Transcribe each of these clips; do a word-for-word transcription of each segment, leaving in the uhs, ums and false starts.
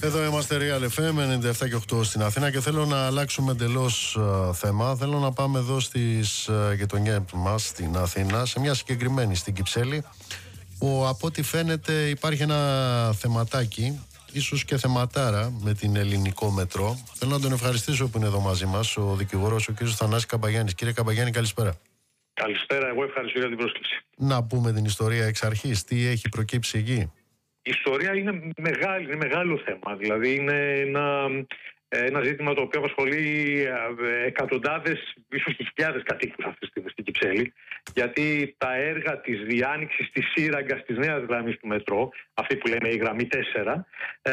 Εδώ είμαστε Real εφ εμ ενενήντα επτά και οκτώ στην Αθήνα και θέλω να αλλάξουμε εντελώς uh, θέμα. Θέλω να πάμε εδώ στις uh, γειτονιές μας στην Αθήνα, σε μια συγκεκριμένη στην Κυψέλη, που από ό,τι φαίνεται υπάρχει ένα θεματάκι, ίσως και θεματάρα, με την Ελληνικό Μετρό. Θέλω να τον ευχαριστήσω που είναι εδώ μαζί μας, ο δικηγόρος, ο κ. Θανάσης Καμπαγιάννης. Κύριε Καμπαγιάννη, καλησπέρα. Καλησπέρα, εγώ ευχαριστώ για την πρόσκληση. Να πούμε την ιστορία εξ αρχής, τι έχει προκύψει εκεί. Η ιστορία είναι, μεγάλη, είναι μεγάλο θέμα. Δηλαδή είναι ένα, ένα ζήτημα το οποίο απασχολεί εκατοντάδες, ίσως και χιλιάδες κατοίκους αυτή τη στιγμή στην Κυψέλη. Γιατί τα έργα της διάνοιξης της σύραγγας της νέας γραμμής του μετρό, αυτή που λέμε η γραμμή τέσσερα,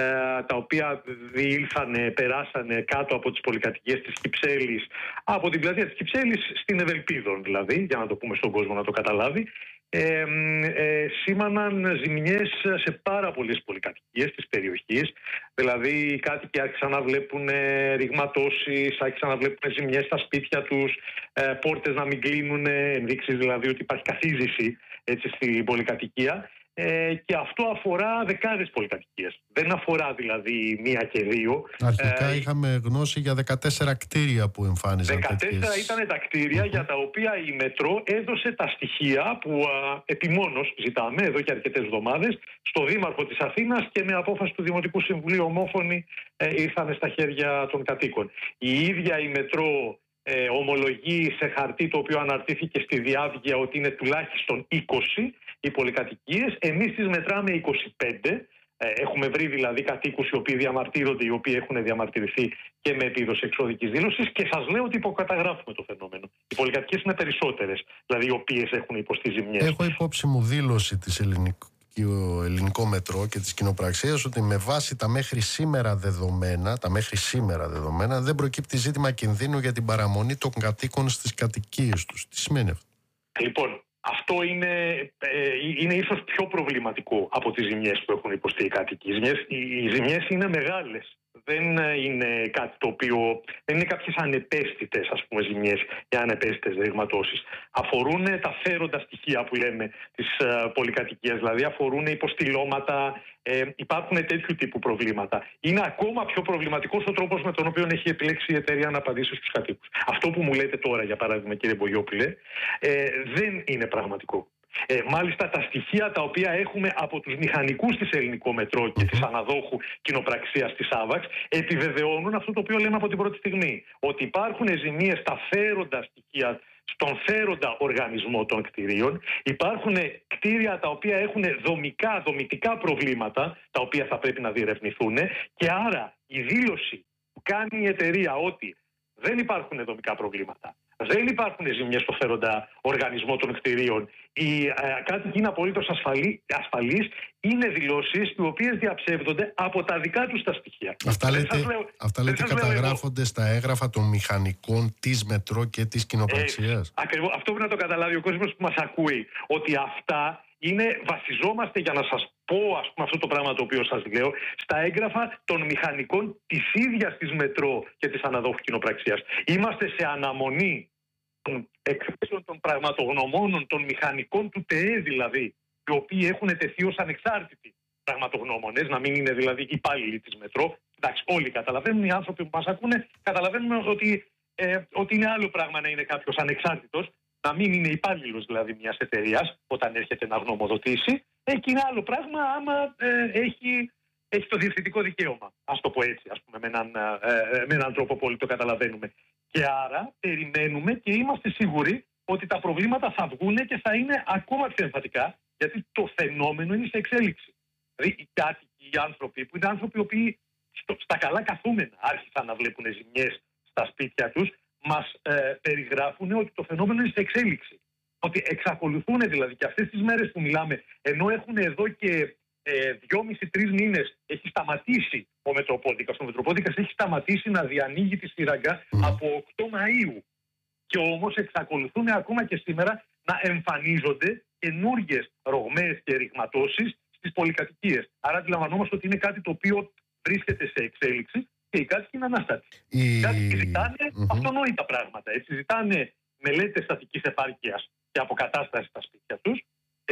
τα οποία διήλθανε, περάσανε κάτω από τις πολυκατοικίες της Κυψέλης, από την πλατεία της Κυψέλης στην Ευελπίδων δηλαδή, για να το πούμε στον κόσμο να το καταλάβει. Ε, ε, σήμαναν ζημιές σε πάρα πολλές πολυκατοικίες της περιοχής. Δηλαδή οι κάτοικοι άρχισαν να βλέπουν ε, ρηγματώσεις, άρχισαν να βλέπουν ζημιές στα σπίτια τους, ε, πόρτες να μην κλείνουν, ενδείξεις δηλαδή ότι υπάρχει καθίζηση έτσι, στην πολυκατοικία. Ε, και αυτό αφορά δεκάδες πολυκατοικίες. Δεν αφορά δηλαδή μία και δύο. Αρχικά ε, είχαμε γνώση για δεκατέσσερα κτίρια που εμφάνιζαν. δεκατέσσερα τέτοιες... ήταν τα κτίρια mm-hmm. για τα οποία η Μετρό έδωσε τα στοιχεία που α, επιμόνως ζητάμε εδώ και αρκετές εβδομάδες στο Δήμαρχο της Αθήνας και με απόφαση του Δημοτικού Συμβουλίου ομόφωνη ε, ήρθαν στα χέρια των κατοίκων. Η ίδια η Μετρό ε, ομολογεί σε χαρτί το οποίο αναρτήθηκε στη διάβγεια ότι είναι τουλάχιστον είκοσι οι πολυκατοικίες. Εμείς τις μετράμε είκοσι πέντε. Έχουμε βρει δηλαδή κατοίκους οι οποίοι διαμαρτύρονται, οι οποίοι έχουν διαμαρτυρηθεί και με επίδοση εξώδικης δήλωσης, και σας λέω ότι υποκαταγράφουμε το φαινόμενο. Οι πολυκατοικίες είναι περισσότερες, δηλαδή οι οποίες έχουν υποστεί ζημιές. Έχω υπόψη μου δήλωση της ελληνικού. Το Ελληνικό Μετρό και της κοινοπραξίας ότι με βάση τα μέχρι σήμερα δεδομένα, τα μέχρι σήμερα δεδομένα δεν προκύπτει ζήτημα κινδύνου για την παραμονή των κατοίκων στις κατοικίες τους. Τι σημαίνει αυτό? Λοιπόν, αυτό είναι, ε, είναι ίσως πιο προβληματικό από τις ζημιές που έχουν υποστεί οι κάτοικοι. Οι ζημιές είναι μεγάλες. Δεν είναι κάτι το οποίο. Δεν είναι κάποιες ανεπαίσθητες, ας πούμε, ζημιές ή ανεπαίσθητες ρηγματώσεις. Αφορούν τα φέροντα στοιχεία που λέμε της uh, πολυκατοικίας, δηλαδή αφορούν υποστηλώματα, ε, υπάρχουν τέτοιου τύπου προβλήματα. Είναι ακόμα πιο προβληματικός ο τρόπος με τον οποίο έχει επιλέξει η εταιρεία να απαντήσει στους κατοίκους. Αυτό που μου λέτε τώρα, για παράδειγμα, κύριε Μπογιόπουλε, ε, δεν είναι πραγματικό. Ε, μάλιστα τα στοιχεία τα οποία έχουμε από τους μηχανικούς της Ελληνικό Μετρό και της αναδόχου κοινοπραξίας της ΑΒΑΞ επιβεβαιώνουν αυτό το οποίο λέμε από την πρώτη στιγμή. Ότι υπάρχουν ζημίες στα φέροντα στοιχεία, στον φέροντα οργανισμό των κτηρίων. Υπάρχουν κτίρια τα οποία έχουν δομικά, δομητικά προβλήματα, τα οποία θα πρέπει να διερευνηθούν, και άρα η δήλωση που κάνει η εταιρεία ότι δεν υπάρχουν δομικά προβλήματα, δεν υπάρχουν ζημιές στο φέροντα οργανισμό των κτηρίων, οι ε, κάτοικοι είναι απολύτως ασφαλεί, ασφαλείς, είναι δηλώσεις οι οποίες διαψεύδονται από τα δικά τους τα στοιχεία. Αυτά λέτε, λέω, αυτά λέτε καταγράφονται στα έγγραφα των μηχανικών της Μετρό και της κοινοπραξίας. Ε, ακριβώς, αυτό πρέπει να το καταλάβει ο κόσμος που μας ακούει, ότι αυτά είναι, βασιζόμαστε, για να σας πω ας πούμε, αυτό το πράγμα το οποίο σας λέω, στα έγγραφα των μηχανικών της ίδιας της Μετρό και της αναδόχου κοινοπραξίας. Είμαστε σε αναμονή των εκθέσεων των πραγματογνωμόνων, των μηχανικών του ΤΕΕ δηλαδή, οι οποίοι έχουν τεθεί ως ανεξάρτητοι πραγματογνώμονες, να μην είναι δηλαδή υπάλληλοι της Μετρό. Εντάξει, όλοι καταλαβαίνουν, οι άνθρωποι που μας ακούνε καταλαβαίνουν ότι, ε, ότι είναι άλλο πράγμα να είναι κάποιος ανεξάρτητος, να μην είναι υπάλληλος δηλαδή μιας εταιρείας όταν έρχεται να γνωμοδοτήσει, ε, και είναι άλλο πράγμα άμα ε, έχει, έχει το διευθυντικό δικαίωμα. Ας το πω έτσι, ας πούμε, με έναν, ε, με έναν τρόπο που όλοι το καταλαβαίνουμε. Και άρα περιμένουμε και είμαστε σίγουροι ότι τα προβλήματα θα βγουν και θα είναι ακόμα πιο εμφατικά, γιατί το φαινόμενο είναι σε εξέλιξη. Δηλαδή οι κάτοικοι, οι άνθρωποι που είναι άνθρωποι οι οποίοι στο, στα καλά καθούμενα άρχισαν να βλέπουν ζημιές στα σπίτια τους, μας ε, περιγράφουν ότι το φαινόμενο είναι σε εξέλιξη. Ότι εξακολουθούν δηλαδή και αυτές τις μέρες που μιλάμε, ενώ έχουν εδώ και ε, δυόμισι τρεις μήνες έχει σταματήσει ο Μετροπόντικας. Ο Μετροπόντικας έχει σταματήσει να διανοίγει τη σύραγγα mm. από οκτώ Μαΐου. Και όμως εξακολουθούν ακόμα και σήμερα να εμφανίζονται καινούργιες ρογμές και ρηγματώσεις στις πολυκατοικίες. Άρα αντιλαμβανόμαστε ότι είναι κάτι το οποίο βρίσκεται σε εξέλιξη και οι κάτοικοι είναι ανάστατοι. Οι η... κάτοικοι ζητάνε mm-hmm. αυτονόητα πράγματα. Έτσι. Ζητάνε μελέτες στατικής επάρκειας και αποκατάσταση στα σπίτια τους. Έτσι.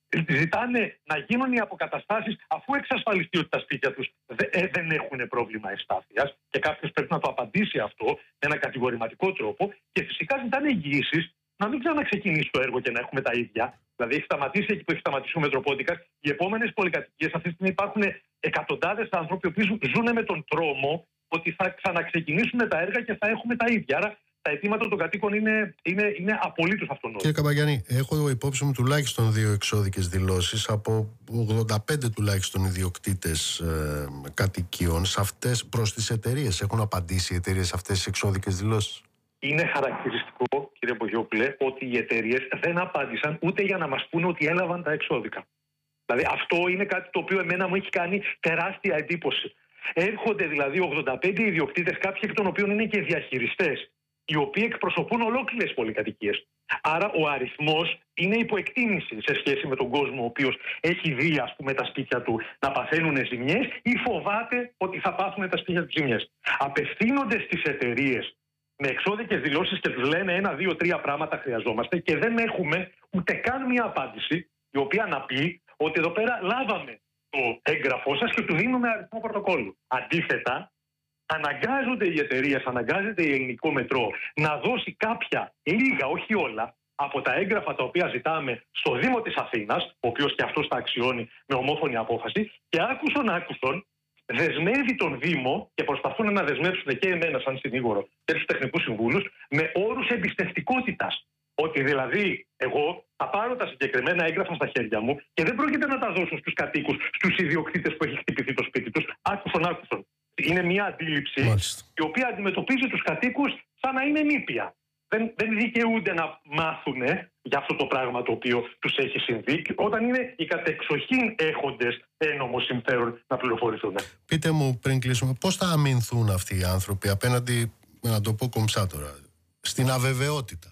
Ζητάνε να γίνουν οι αποκαταστάσεις αφού εξασφαλιστεί ότι τα σπίτια τους δεν έχουν πρόβλημα ευστάθειας και κάποιος πρέπει να το απαντήσει αυτό με ένα κατηγορηματικό τρόπο και φυσικά ζητάνε εγγυήσεις να μην ξαναξεκινήσει το έργο και να έχουμε τα ίδια. Δηλαδή έχει σταματήσει εκεί που έχει σταματήσει ο Μετροπόντικας. Οι επόμενες πολυκατοικίες αυτή τη στιγμή υπάρχουν εκατοντάδες άνθρωποι που ζουν με τον τρόμο ότι θα ξαναξεκινήσουν τα έργα και θα έχουμε τα ίδια. Άρα τα αιτήματα των κατοίκων είναι, είναι, είναι απολύτως αυτονόητα. Κύριε Καμπαγιάννη, έχω υπόψη μου τουλάχιστον δύο εξώδικες δηλώσεις από ογδόντα πέντε τουλάχιστον ιδιοκτήτες ε, κατοικιών. Σε αυτές προς τις εταιρείες έχουν απαντήσει οι εταιρείες αυτές τις εξώδικες δηλώσεις? Είναι χαρακτηριστικό, κύριε Μπογιόπουλε, ότι οι εταιρείες δεν απάντησαν ούτε για να μας πούνε ότι έλαβαν τα εξώδικα. Δηλαδή αυτό είναι κάτι το οποίο εμένα μου έχει κάνει τεράστια εντύπωση. Έρχονται δηλαδή ογδόντα πέντε ιδιοκτήτες, κάποιοι εκ των οποίων είναι και διαχειριστές, οι οποίοι εκπροσωπούν ολόκληρες πολυκατοικίες. Άρα ο αριθμός είναι υποεκτίμηση σε σχέση με τον κόσμο ο οποίος έχει δει, ας πούμε, τα σπίτια του να παθαίνουν ζημιές ή φοβάται ότι θα πάθουν τα σπίτια του ζημιές. Απευθύνονται στις εταιρείες με εξώδικες δηλώσεις και τους λένε ένα, δύο, τρία πράγματα χρειαζόμαστε και δεν έχουμε ούτε καν μια απάντηση η οποία να πει ότι εδώ πέρα λάβαμε το έγγραφό σας και του δίνουμε αριθμό πρωτοκόλλου. Αντίθετα, αναγκάζονται οι εταιρείες, αναγκάζεται η Ελληνικό Μετρό να δώσει κάποια, λίγα, όχι όλα, από τα έγγραφα τα οποία ζητάμε στο Δήμο της Αθήνας, ο οποίος και αυτός τα αξιώνει με ομόφωνη απόφαση, και άκουσον άκουσον δεσμεύει τον Δήμο και προσπαθούν να δεσμεύσουν και εμένα σαν συνήγορο και τους τεχνικούς συμβούλους με όρους εμπιστευτικότητας. Ότι δηλαδή εγώ θα πάρω τα συγκεκριμένα έγγραφα στα χέρια μου και δεν πρόκειται να τα δώσω στους κατοίκους, στους ιδιοκτήτες που έχει χτυπηθεί το σπίτι τους. Άκουσον, άκουσον. Είναι μια αντίληψη Μάλιστα. η οποία αντιμετωπίζει τους κατοίκους σαν να είναι νήπια. Δεν, δεν δικαιούνται να μάθουν για αυτό το πράγμα το οποίο τους έχει συμβεί όταν είναι οι κατεξοχήν έχοντες ένομο συμφέρον να πληροφορηθούν. Πείτε μου πριν κλείσουμε, πώς θα αμυνθούν αυτοί οι άνθρωποι απέναντι, να το πω κομψά τώρα, στην αβεβαιότητα?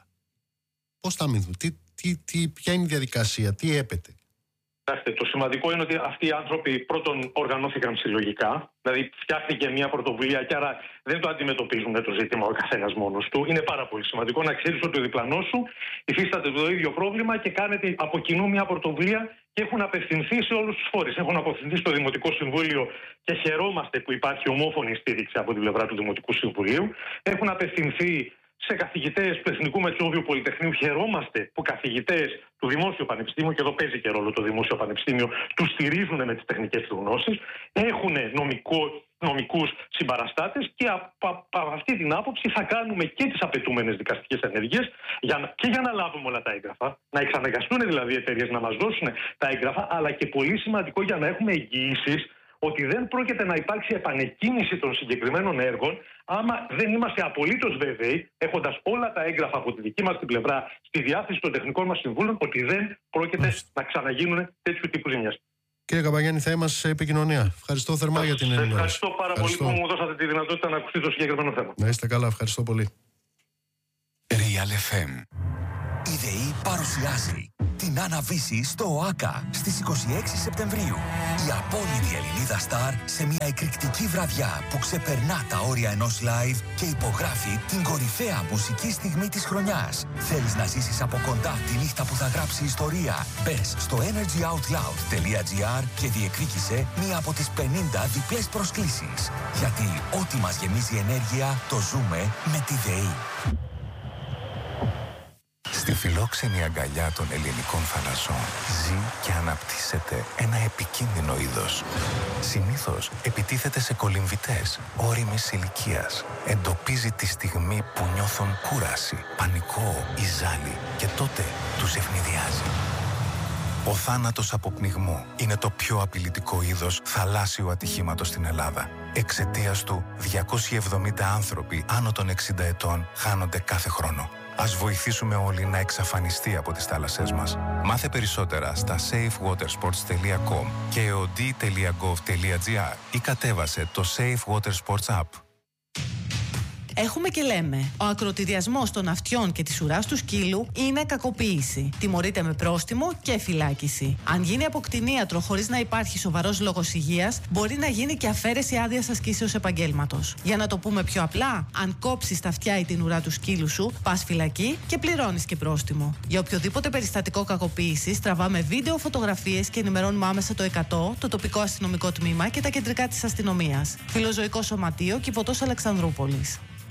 Πώς θα αμυνθούν, τι, τι, τι, ποια είναι η διαδικασία, τι έπεται? Το σημαντικό είναι ότι αυτοί οι άνθρωποι πρώτον οργανώθηκαν συλλογικά, δηλαδή φτιάχτηκε μια πρωτοβουλία και άρα δεν το αντιμετωπίζουν το ζήτημα ο καθένας μόνος του. Είναι πάρα πολύ σημαντικό να ξέρεις ότι ο διπλανός σου υφίσταται το ίδιο πρόβλημα και κάνετε από κοινού μια πρωτοβουλία και έχουν απευθυνθεί σε όλους τους φορείς. Έχουν απευθυνθεί στο Δημοτικό Συμβούλιο και χαιρόμαστε που υπάρχει ομόφωνη στήριξη από την πλευρά του Δημοτικού Συμβουλίου. Έχουν απευθυνθεί σε καθηγητές του Εθνικού Μετσόβιου Πολυτεχνείου. Χαιρόμαστε που καθηγητές του Δημόσιου Πανεπιστήμιου, και εδώ παίζει και ρόλο το Δημόσιο Πανεπιστήμιο, τους στηρίζουν με τις τεχνικές του γνώσεις. Έχουν νομικό, νομικούς συμπαραστάτες και από, από αυτή την άποψη θα κάνουμε και τις απαιτούμενες δικαστικές ενέργειες για, και για να λάβουμε όλα τα έγγραφα, να εξαναγκαστούν δηλαδή οι εταιρείες να μας δώσουν τα έγγραφα, αλλά και πολύ σημαντικό για να έχουμε εγγυήσεις ότι δεν πρόκειται να υπάρξει επανεκκίνηση των συγκεκριμένων έργων άμα δεν είμαστε απολύτως βέβαιοι, έχοντας όλα τα έγγραφα από τη δική μας την πλευρά στη διάθεση των τεχνικών μας συμβούλων, ότι δεν πρόκειται Μάλιστα. να ξαναγίνουν τέτοιου τύπου ζημιές. Κύριε Καμπαγιάννη, θα είμαστε σε επικοινωνία. Ευχαριστώ θερμά για την ενημέρωση. Ευχαριστώ πάρα ευχαριστώ. πολύ που μου δώσατε τη δυνατότητα να ακουστεί το συγκεκριμένο θέμα. Να είστε καλά, ευχαριστώ πολύ. Real εφ εμ. Η ΔΕΗ παρουσιάζει την Αναβίση στο ΟΑΚΑ στις είκοσι έξι Σεπτεμβρίου. Η απόλυτη Ελληνίδα Σταρ σε μια εκρηκτική βραδιά που ξεπερνά τα όρια ενός live και υπογράφει την κορυφαία μουσική στιγμή της χρονιάς. Θέλεις να ζήσεις από κοντά τη νύχτα που θα γράψει ιστορία? Μπες στο energy out loud τελεία τζι άρ και διεκδίκησε μία από τις πενήντα διπλές προσκλήσεις. Γιατί ό,τι μας γεμίζει ενέργεια το ζούμε με τη ΔΕΗ. Στη φιλόξενη αγκαλιά των ελληνικών θαλασσών ζει και αναπτύσσεται ένα επικίνδυνο είδος. Συνήθως επιτίθεται σε κολυμβητές ώριμης ηλικίας. Εντοπίζει τη στιγμή που νιώθουν κούραση, πανικό ή ζάλι και τότε τους ευνηδιάζει. Ο θάνατος από πνιγμό είναι το πιο απειλητικό είδος θαλάσσιου ατυχήματος στην Ελλάδα. Εξαιτίας του, διακόσιοι εβδομήντα άνθρωποι άνω των εξήντα ετών χάνονται κάθε χρόνο. Ας βοηθήσουμε όλοι να εξαφανιστεί από τις θάλασσές μας. Μάθε περισσότερα στα safe water sports τελεία com και e o d τελεία gov τελεία g r ή κατέβασε το Safe Water Sports App. Έχουμε και λέμε. Ο ακροτηριασμός των αυτιών και της ουράς του σκύλου είναι κακοποίηση. Τιμωρείται με πρόστιμο και φυλάκιση. Αν γίνει από κτηνίατρο χωρίς να υπάρχει σοβαρός λόγος υγείας, μπορεί να γίνει και αφαίρεση άδειας ασκήσεως επαγγέλματος. Για να το πούμε πιο απλά, αν κόψεις τα αυτιά ή την ουρά του σκύλου σου, πας φυλακή και πληρώνεις και πρόστιμο. Για οποιοδήποτε περιστατικό κακοποίησης, τραβάμε βίντεο, φωτογραφίες και ενημερώνουμε άμεσα το εκατό, το τοπικό αστυνομικό τμήμα και τα κεντρικά της αστυνομίας. Φιλοζωικό Σωματείο, Κηποτός Αλεξανδρούπολης.